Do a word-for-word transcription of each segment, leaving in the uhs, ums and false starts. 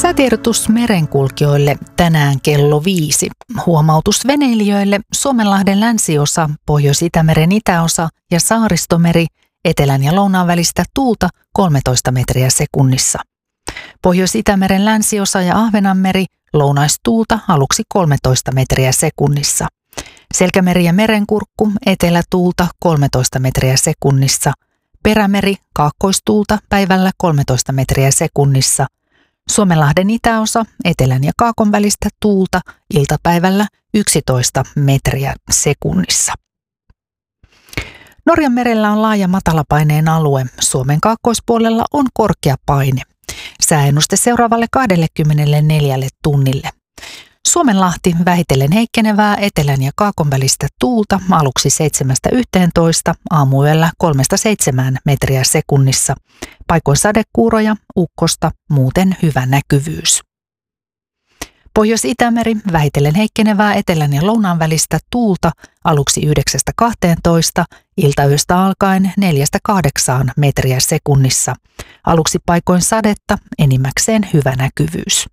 Säätiedotus merenkulkijoille tänään kello viisi. Huomautus veneilijöille Suomenlahden länsiosa, Pohjois-Itämeren itäosa ja Saaristomeri, etelän ja lounaan välistä tuulta kolmetoista metriä sekunnissa. Pohjois-Itämeren länsiosa ja Ahvenanmeri, lounaistuulta aluksi kolmetoista metriä sekunnissa. Selkämeri ja Merenkurkku, etelätuulta kolmetoista metriä sekunnissa. Perämeri, kaakkoistuulta päivällä kolmetoista metriä sekunnissa. Suomenlahden itäosa, etelän ja kaakon välistä tuulta iltapäivällä yksitoista metriä sekunnissa. Norjan merellä on laaja matalapaineen alue. Suomen kaakkoispuolella on korkea paine. Sääennuste seuraavalle kaksikymmentäneljä tunnille. Suomenlahti vähitellen heikkenevää etelän ja kaakon välistä tuulta aluksi seitsemästä yhteentoista, aamuyöllä kolmesta seitsemään metriä sekunnissa. Paikoin sadekuuroja, ukkosta, muuten hyvä näkyvyys. Pohjois-Itämeri vähitellen heikkenevää etelän ja lounaan välistä tuulta aluksi yhdeksästä kahteentoista, iltayöstä alkaen neljästä kahdeksaan metriä sekunnissa. Aluksi paikoin sadetta, enimmäkseen hyvä näkyvyys.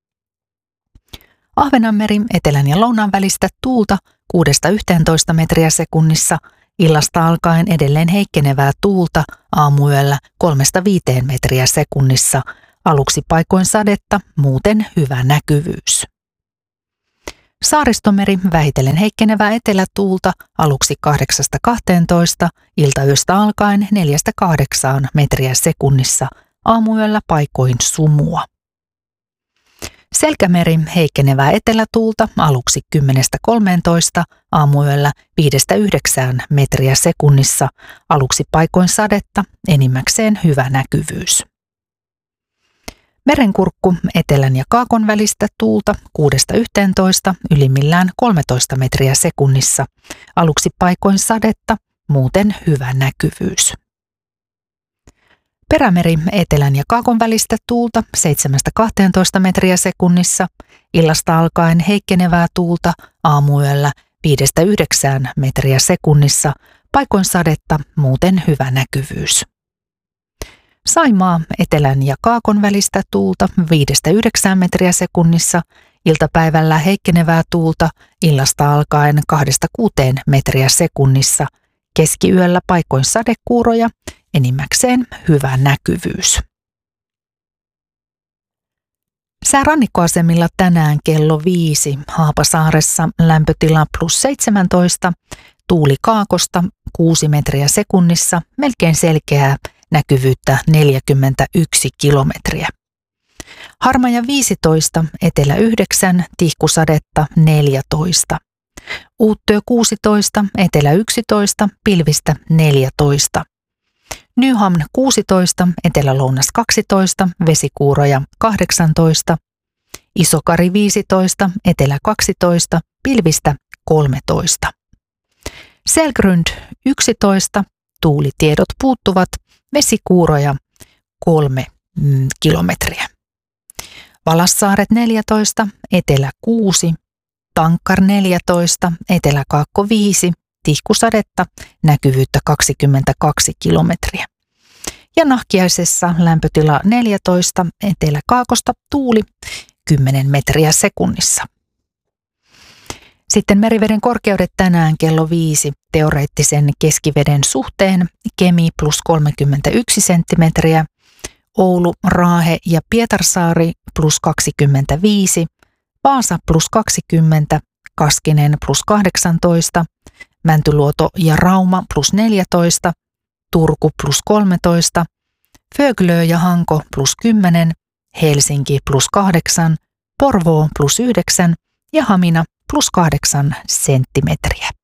Ahvenanmeri etelän ja lounaan välistä tuulta kuudesta yhteentoista metriä sekunnissa, illasta alkaen edelleen heikkenevää tuulta aamuyöllä kolmesta viiteen metriä sekunnissa, aluksi paikoin sadetta, muuten hyvä näkyvyys. Saaristomeri vähitellen heikkenevää etelätuulta aluksi kahdeksasta kahteentoista, iltayöstä alkaen neljästä kahdeksaan metriä sekunnissa, aamuyöllä paikoin sumua. Selkämeri heikkenevää etelätuulta aluksi kymmenestä kolmeentoista, aamuyöllä viidestä yhdeksään metriä sekunnissa, aluksi paikoin sadetta, enimmäkseen hyvä näkyvyys. Merenkurkku etelän ja kaakon välistä tuulta kuudesta yhteentoista, ylimmillään kolmetoista metriä sekunnissa, aluksi paikoin sadetta, muuten hyvä näkyvyys. Perämeri etelän ja kaakon välistä tuulta seitsemästä kahteentoista metriä sekunnissa, illasta alkaen heikkenevää tuulta aamuyöllä viidestä yhdeksään metriä sekunnissa, paikoin sadetta, muuten hyvä näkyvyys. Saimaa etelän ja kaakon välistä tuulta viidestä yhdeksään metriä sekunnissa, iltapäivällä heikkenevää tuulta, illasta alkaen kahdesta kuuteen metriä sekunnissa, keskiyöllä paikoin sadekuuroja, enimmäkseen hyvä näkyvyys. Sää rannikkoasemilla tänään kello viisi. Haapasaaressa lämpötila plus seitsemäntoista, tuuli kaakosta kuusi metriä sekunnissa, melkein selkeää, näkyvyyttä neljäkymmentäyksi kilometriä. Harmaja viisitoista, etelä yhdeksän, tihkusadetta neljätoista. Uuttyö kuusitoista, etelä yksitoista, pilvistä neljätoista. Nyhamn kuusitoista, etelä-lounas kaksitoista, vesikuuroja kahdeksantoista. Isokari viisitoista, etelä kaksitoista, pilvistä kolmetoista. Selgrund yksitoista, tuulitiedot puuttuvat, vesikuuroja kolme mm, kilometriä. Valassaaret neljätoista, etelä kuusi, Tankkar neljätoista, etelä-kaakko viisi, tihkusadetta, näkyvyyttä kaksikymmentäkaksi kilometriä. Ja Nahkiaisessa lämpötila neljätoista, etelä-kaakosta tuuli kymmenen metriä sekunnissa. Sitten meriveden korkeudet tänään kello viisi. Teoreettisen keskiveden suhteen Kemi plus kolmekymmentäyksi senttimetriä, Oulu, Raahe ja Pietarsaari plus kaksikymmentäviisi, Vaasa plus kaksikymmentä, Kaskinen plus kahdeksantoista, Mäntyluoto ja Rauma plus neljätoista, Turku plus kolmetoista, Föglö ja Hanko plus kymmenen, Helsinki plus kahdeksan, Porvoo plus yhdeksän ja Hamina plus kahdeksan senttimetriä.